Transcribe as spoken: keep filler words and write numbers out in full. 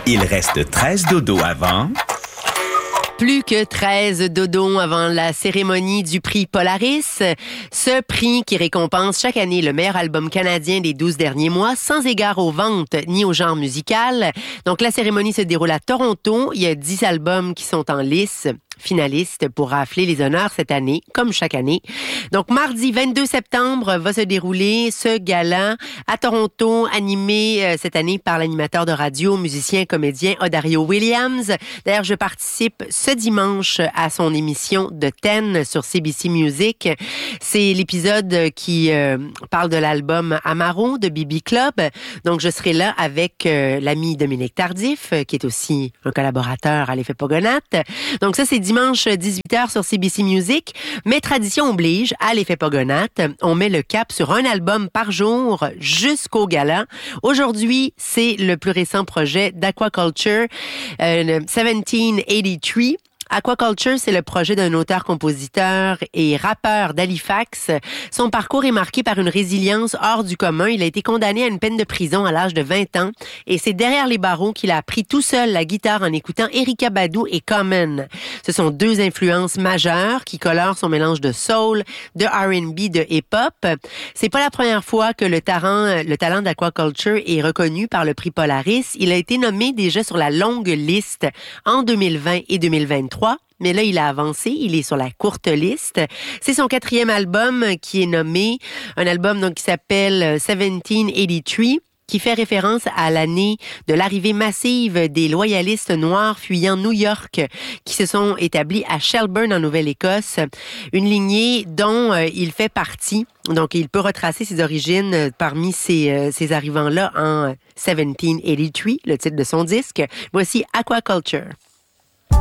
Il reste treize dodos avant. Plus que treize dodons avant la cérémonie du prix Polaris. Ce prix qui récompense chaque année le meilleur album canadien des douze derniers mois, sans égard aux ventes ni au genre musical. Donc, la cérémonie se déroule à Toronto. Il y a dix albums qui sont en lice, finalistes pour rafler les honneurs cette année, comme chaque année. Donc, mardi vingt-deux septembre va se dérouler ce gala à Toronto, animé euh, cette année par l'animateur de radio, musicien, comédien Odario Williams. D'ailleurs, je participe ce dimanche à son émission de Ten sur C B C Music. C'est l'épisode qui euh, parle de l'album Amaro de B B Club. Donc, je serai là avec euh, l'ami Dominique Tardif, qui est aussi un collaborateur à l'Effet Pogonate. Donc, ça, c'est dimanche dix-huit heures sur C B C Music. Mais tradition oblige, à l'Effet Pogonate, on met le cap sur un album par jour jusqu'au gala. Aujourd'hui, c'est le plus récent projet d'Aquaculture, euh, dix-huit quatre-vingt-trois. Aquaculture, c'est le projet d'un auteur-compositeur et rappeur d'Halifax. Son parcours est marqué par une résilience hors du commun. Il a été condamné à une peine de prison à l'âge de vingt ans et c'est derrière les barreaux qu'il a appris tout seul la guitare en écoutant Erykah Badu et Common. Ce sont deux influences majeures qui colorent son mélange de soul, de R and B, de hip-hop. C'est pas la première fois que le talent, le talent d'Aquaculture est reconnu par le prix Polaris. Il a été nommé déjà sur la longue liste en deux mille vingt et deux mille vingt-trois. Mais là, il a avancé, il est sur la courte liste. C'est son quatrième album qui est nommé, un album donc qui s'appelle dix-huit quatre-vingt-trois, qui fait référence à l'année de l'arrivée massive des loyalistes noirs fuyant New York, qui se sont établis à Shelburne en Nouvelle-Écosse, une lignée dont euh, il fait partie. Donc, il peut retracer ses origines parmi ces, euh, ces arrivants-là en dix-huit quatre-vingt-trois, le titre de son disque. Voici Aquaculture.